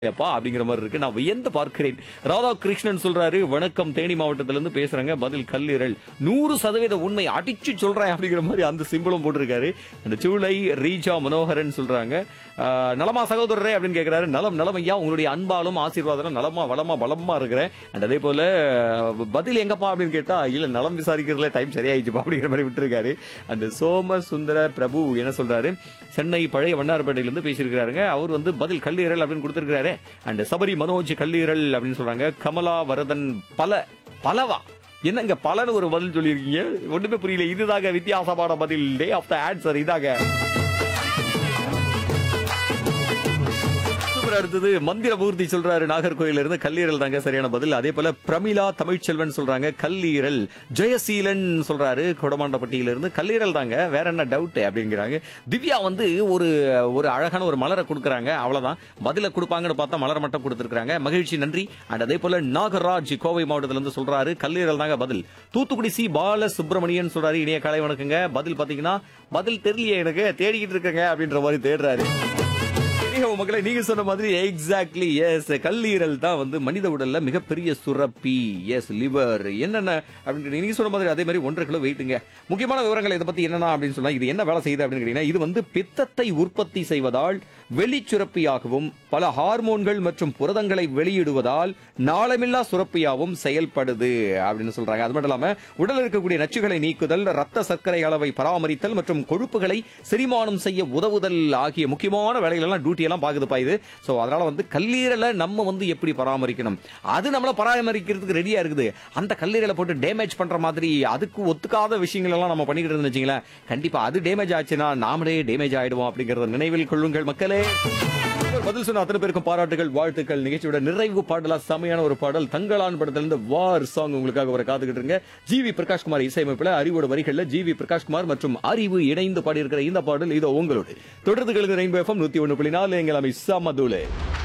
அப்பா அப்படிங்கிற மாதிரி இருக்கு. நான் வியந்து பார்க்கிறேன். ராதாகிருஷ்ணன் சொல்றாரு, வணக்கம், தேனி மாவட்டத்திலிருந்து பேசுறேங்க. பதில் கல்லீரல். 100% உண்மை, அடிச்சு சொல்றேன் அப்படிங்கிற மாதிரி அந்த சிம்பிளும் போட்டிருக்காரு. அந்த சூளை ரீஜா மனோகரன் சொல்றாங்க, நலமா சகோதரரே அப்படின்னு கேட்கிறாரு. நலம் நலம் ஐயா, உங்களுடைய அன்பாலும் ஆசீர்வாதம் நலமா வளமா பலமா இருக்கிறேன். அண்ட் அதே போல பதில் எங்கப்பா அப்படின்னு கேட்டா, இல்ல நலம் விசாரிக்கிறதுல டைம் சரியாயிடுச்சுப்பா அப்படிங்கிற மாதிரி விட்டுருக்காரு. அந்த சோம சுந்தர பிரபு என்ன சொல்றாரு, சென்னை பழைய வண்ணாரப்பேட்டையிலிருந்து பேசியிருக்கிறாருங்க. அவர் வந்து பதில் கல்லீரல் அப்படின்னு கொடுத்திருக்கிறாரு. அண்ட் சபரி மனோஜ் கல்லீரல் அப்படின்னு சொல்றாங்க. கமலா வரதன் பலவா என்னங்க பலன்னு ஒரு பதில் சொல்லியிருக்கீங்க, ஒண்ணுமே புரியல. இதுதாங்க வித்தியாசமான பதில். டே ஆஃப் த ஆன்சர் இதாங்க. அடுத்தது மந்திரமூர்த்தி சொல்றாரு, நாகர்கோயில் இருந்து கல்லீரல் தாங்க சரியான பதில். அதே போல பிரமிளா தமிழ்ச்செல்வன் சொல்றாங்க கல்லீரல். ஜெயசீலன் சொல்றாரு கொடமாண்டப்பட்டியிலிருந்து கல்லீரல் தாங்க, வேற என்ன டவுட் அப்படிங்கிறாங்க. திவ்யா வந்து ஒரு அழகான ஒரு மலரை கொடுக்கறாங்க, அவ்வளவுதான். பதில கொடுப்பாங்கன்னு பார்த்தா மலரை மட்டும் கொடுத்திருக்காங்க. மகிழ்ச்சி, நன்றி. அண்ட் அதே போல நாகராஜ் கோவை மாவட்டத்திலிருந்து சொல்றாரு கல்லீரல் தாங்க பதில். தூத்துக்குடி சி பால சுப்பிரமணியன் சொல்றாரு, இனிய காலை வணக்கங்க. பதில் பாத்தீங்கன்னா பதில் தெரியலையே எனக்கு, தேடிக்கிட்டு இருக்கேங்க அப்படின்ற மாதிரி தேடுறாரு. மக்களை நீங்க சொன்ன மாதிரி எக்ஸாக்ட்லி எஸ், கல்லீரல் தான் வந்து மனித உடல்ல மிகப்பெரிய சுரப்பி. எஸ், லிவர் என்னென்ன அப்படின்னு நீங்க சொன்ன மாதிரி அதே மாதிரி 1.5 கிலோ வெயிட்டுங்க. முக்கியமான விவரங்கள் இதை பத்தி என்னன்னா அப்படின்னு சொன்னா, இது என்ன வேலை செய்யுது அப்படின்னு கேட்டீங்கன்னா, இது வந்து பித்தத்தை உற்பத்தி செய்வதால் வெளிச்சுரப்பியாகவும் பல ஹார்மோன்கள் மற்றும் புரதங்களை வெளியிடுவதால் நாளமில்லா சுரப்பியாகவும் செயல்படுது அப்படின்னு சொல்றாங்க. அது மட்டும் இல்லாம உடலில் இருக்கக்கூடிய நச்சுகளை நீக்குதல், ரத்த சர்க்கரை அளவை பராமரித்தல் மற்றும் கொழுப்புகளை செரிமானம் செய்ய உதவுதல் ஆகிய முக்கியமான வேலைகள் எல்லாம் டியூட்டி எல்லாம் பாக்குதுப்பா இது. சோ அதனால வந்து கல்லீரலை நம்ம வந்து எப்படி பராமரிக்கணும், அது நம்மள பராமரிக்கிறதுக்கு ரெடியா இருக்குது. அந்த கல்லீரலை போட்டு டேமேஜ் பண்ற மாதிரி அதுக்கு ஒத்துக்காத விஷயங்கள் எல்லாம் நம்ம பண்ணிக்கிட்டு இருந்தோம்னு வச்சுங்களேன், கண்டிப்பா அது டேமேஜ் ஆச்சுன்னா நாமளே டேமேஜ் ஆயிடுவோம் அப்படிங்கறத நினைவில் கொள்ளுங்கள் மக்களே. பதில் சொன்ன அத்தனை பேருக்கும் பாராட்டுகள், வாழ்த்துக்கள். நிகழ்ச்சியோட நிறைவு பாடலா செமையான ஒரு பாடல் தங்களான் படத்திலிருந்து வார் சாங் உங்களுக்காக ஒரு காத்துக்கிட்டு இருங்க. ஜிவி பிரகாஷ்குமார் இசையமைப்புல அறிவோட வரிகள்ல ஜிவி பிரகாஷ்குமார் மற்றும் அறிவு இணைந்து பாடியிருக்கிற இந்த பாடல் இதோ உங்களோடு. தொடர்ந்து கேளுங்க ரெயின்போ எஃப்எம் 101.4 எங்கள் அமை சமதுலே.